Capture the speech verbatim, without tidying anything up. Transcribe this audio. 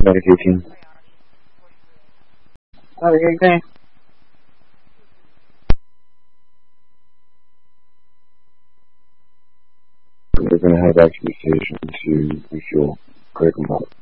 medication. Okay. They're going to have actually station to refuel, break them up.